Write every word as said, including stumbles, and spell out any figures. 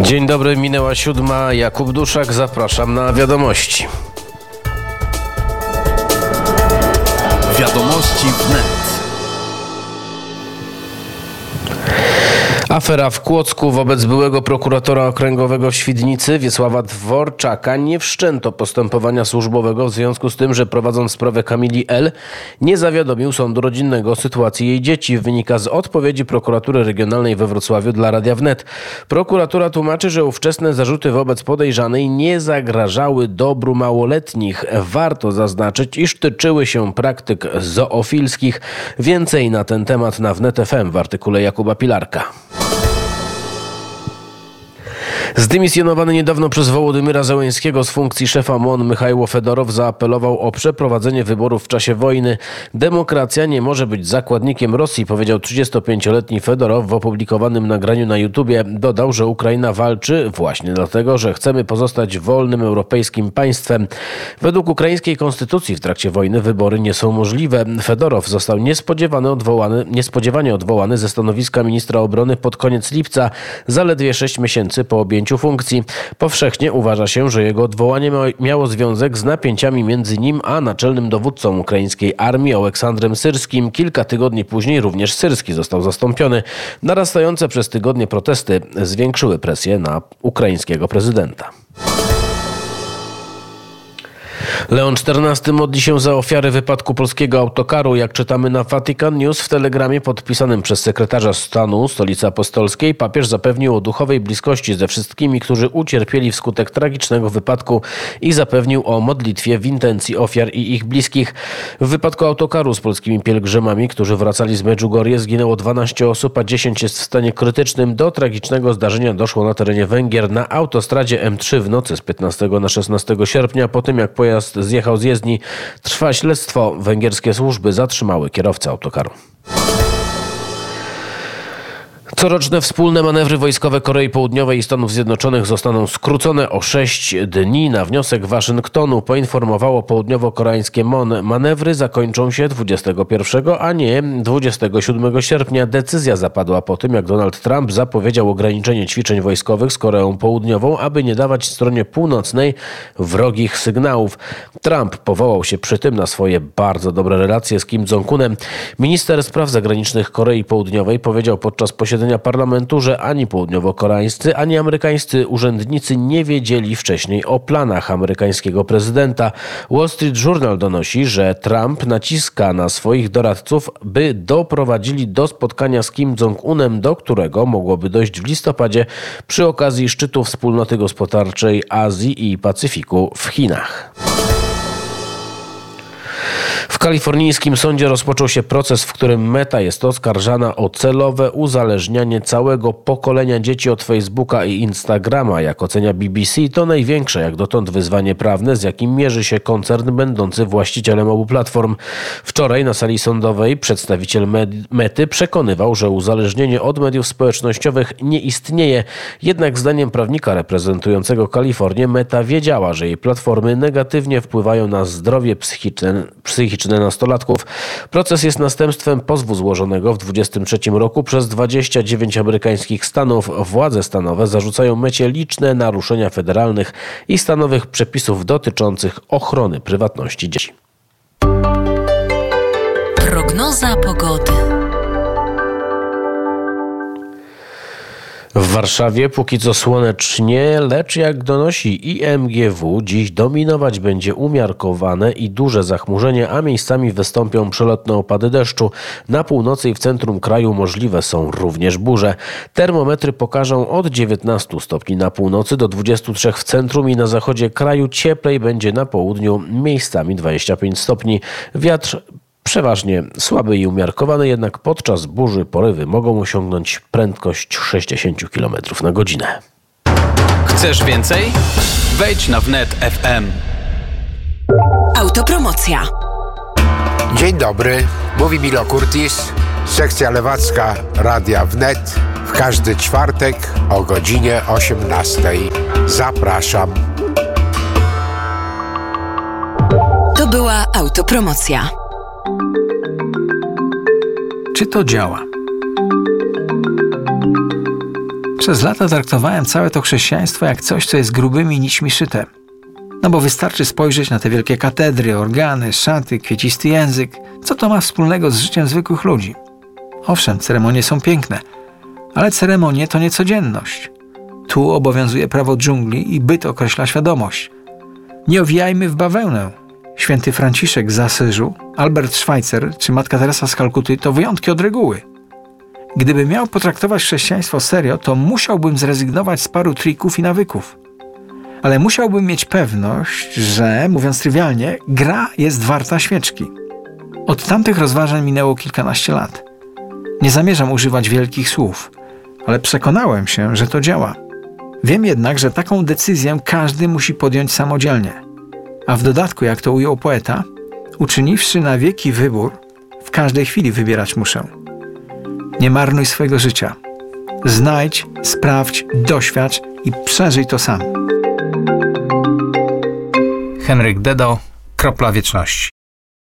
Dzień dobry, minęła siódma. Jakub Duszak, zapraszam na wiadomości. Wiadomości wnet. Afera w Kłodzku. Wobec byłego prokuratora okręgowego w Świdnicy Wiesława Dworczaka nie wszczęto postępowania służbowego w związku z tym, że prowadząc sprawę Kamili L. nie zawiadomił sądu rodzinnego o sytuacji jej dzieci. Wynika z odpowiedzi prokuratury regionalnej we Wrocławiu dla Radia Wnet. Prokuratura tłumaczy, że ówczesne zarzuty wobec podejrzanej nie zagrażały dobru małoletnich. Warto zaznaczyć, iż tyczyły się praktyk zoofilskich. Więcej na ten temat na Wnet F M w artykule Jakuba Pilarka. Zdymisjonowany niedawno przez Wołodymyra Zełenskiego z funkcji szefa M O N Michajło Fedorow zaapelował o przeprowadzenie wyborów w czasie wojny. Demokracja nie może być zakładnikiem Rosji, powiedział trzydziestopięcioletni Fedorow w opublikowanym nagraniu na YouTubie. Dodał, że Ukraina walczy właśnie dlatego, że chcemy pozostać wolnym europejskim państwem. Według ukraińskiej konstytucji w trakcie wojny wybory nie są możliwe. Fedorow został niespodziewanie odwołany, niespodziewanie odwołany ze stanowiska ministra obrony pod koniec lipca, zaledwie sześć miesięcy po objęciu funkcji. Powszechnie uważa się, że jego odwołanie miało związek z napięciami między nim a naczelnym dowódcą ukraińskiej armii Oleksandrem Syrskim. Kilka tygodni później również Syrski został zastąpiony. Narastające przez tygodnie protesty zwiększyły presję na ukraińskiego prezydenta. Leon czternasty modli się za ofiary wypadku polskiego autokaru. Jak czytamy na Vatican News, w telegramie podpisanym przez sekretarza stanu Stolicy Apostolskiej papież zapewnił o duchowej bliskości ze wszystkimi, którzy ucierpieli wskutek tragicznego wypadku i zapewnił o modlitwie w intencji ofiar i ich bliskich. W wypadku autokaru z polskimi pielgrzymami, którzy wracali z Medjugorje, zginęło dwanaście osób, a dziesięć jest w stanie krytycznym. Do tragicznego zdarzenia doszło na terenie Węgier na autostradzie M trzy w nocy z piętnastego na szesnastego sierpnia. Po tym jak pojazd zjechał z jezdni, trwa śledztwo. Węgierskie służby zatrzymały kierowcę autokaru. Coroczne wspólne manewry wojskowe Korei Południowej i Stanów Zjednoczonych zostaną skrócone o sześć dni na wniosek Waszyngtonu, poinformowało południowo-koreańskie M O N. Manewry zakończą się dwudziestego pierwszego, a nie dwudziestego siódmego sierpnia. Decyzja zapadła po tym, jak Donald Trump zapowiedział ograniczenie ćwiczeń wojskowych z Koreą Południową, aby nie dawać stronie północnej wrogich sygnałów. Trump powołał się przy tym na swoje bardzo dobre relacje z Kim Jong-unem. Minister spraw zagranicznych Korei Południowej powiedział podczas posiedzenia parlamentu, że ani południowo-koreańscy, ani amerykańscy urzędnicy nie wiedzieli wcześniej o planach amerykańskiego prezydenta. Wall Street Journal donosi, że Trump naciska na swoich doradców, by doprowadzili do spotkania z Kim Jong-unem, do którego mogłoby dojść w listopadzie przy okazji szczytu Wspólnoty Gospodarczej Azji i Pacyfiku w Chinach. W kalifornijskim sądzie rozpoczął się proces, w którym Meta jest oskarżana o celowe uzależnianie całego pokolenia dzieci od Facebooka i Instagrama. Jak ocenia B B C, to największe jak dotąd wyzwanie prawne, z jakim mierzy się koncern będący właścicielem obu platform. Wczoraj na sali sądowej przedstawiciel Mety przekonywał, że uzależnienie od mediów społecznościowych nie istnieje. Jednak zdaniem prawnika reprezentującego Kalifornię, Meta wiedziała, że jej platformy negatywnie wpływają na zdrowie psychiczne, psychiczne nastolatków. Proces jest następstwem pozwu złożonego w dwudziestym trzecim roku przez dwadzieścia dziewięć amerykańskich stanów. Władze stanowe zarzucają Mecie liczne naruszenia federalnych i stanowych przepisów dotyczących ochrony prywatności dzieci. Prognoza pogody. W Warszawie póki co słonecznie, lecz jak donosi I M G W, dziś dominować będzie umiarkowane i duże zachmurzenie, a miejscami wystąpią przelotne opady deszczu. Na północy i w centrum kraju możliwe są również burze. Termometry pokażą od dziewiętnastu stopni na północy do dwudziestu trzech w centrum i na zachodzie kraju. Cieplej będzie na południu, miejscami dwadzieścia pięć stopni. Wiatr przeważnie słaby i umiarkowany, jednak podczas burzy porywy mogą osiągnąć prędkość sześćdziesiąt kilometrów na godzinę. Chcesz więcej? Wejdź na Wnet F M. Autopromocja. Dzień dobry, mówi Milo Curtis, sekcja lewacka Radia Wnet. W każdy czwartek o godzinie osiemnastej. Zapraszam. To była autopromocja. Czy to działa? Przez lata traktowałem całe to chrześcijaństwo jak coś, co jest grubymi nićmi szyte. No bo wystarczy spojrzeć na te wielkie katedry, organy, szaty, kwiecisty język. Co to ma wspólnego z życiem zwykłych ludzi? Owszem, ceremonie są piękne, ale ceremonie to nie codzienność. Tu obowiązuje prawo dżungli i byt określa świadomość. Nie owijajmy w bawełnę. Święty Franciszek z Asyżu, Albert Schweitzer czy Matka Teresa z Kalkuty to wyjątki od reguły. Gdybym miał potraktować chrześcijaństwo serio, to musiałbym zrezygnować z paru trików i nawyków. Ale musiałbym mieć pewność, że, mówiąc trywialnie, gra jest warta świeczki. Od tamtych rozważań minęło kilkanaście lat. Nie zamierzam używać wielkich słów, ale przekonałem się, że to działa. Wiem jednak, że taką decyzję każdy musi podjąć samodzielnie. A w dodatku, jak to ujął poeta, uczyniwszy na wieki wybór, w każdej chwili wybierać muszę. Nie marnuj swojego życia. Znajdź, sprawdź, doświadcz i przeżyj to sam. Henryk Dedo, Kropla Wieczności.